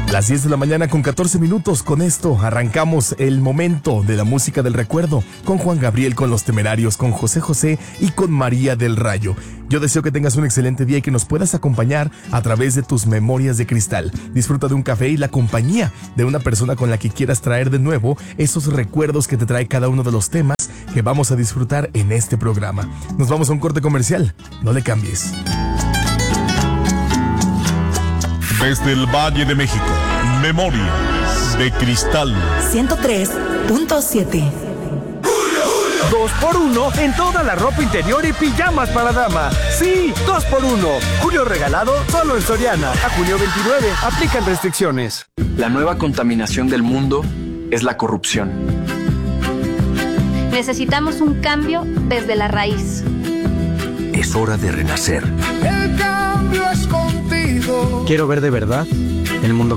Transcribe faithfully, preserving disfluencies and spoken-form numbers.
Las diez de la mañana con catorce minutos. Con esto arrancamos el momento de la música del recuerdo con Juan Gabriel, con Los Temerarios, con José José y con María del Rayo. Yo deseo que tengas un excelente día y que nos puedas acompañar a través de tus memorias de cristal. Disfruta de un café y la compañía de una persona con la que quieras traer de nuevo esos recuerdos que te trae cada uno de los temas que vamos a disfrutar en este programa. Nos vamos a un corte comercial. No le cambies. Desde el Valle de México, Memorias de Cristal ciento tres punto siete. Dos por uno en toda la ropa interior y pijamas para dama. Sí, dos por uno. Julio regalado solo en Soriana. A julio veintinueve. Aplican restricciones. La nueva contaminación del mundo es la corrupción. Necesitamos un cambio desde la raíz. Es hora de renacer. El cambio es contigo. Quiero ver de verdad el mundo